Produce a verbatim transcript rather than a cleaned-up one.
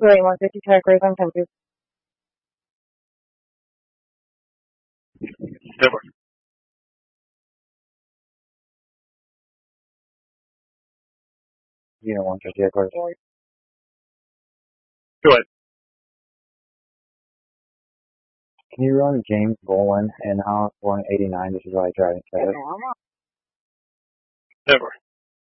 Wait, one fifty track raise on ten two. Never. Unit one fifty, of course. Go ahead. Can you run James Bolin and House one eighty-nine? This is why I tried it. Never.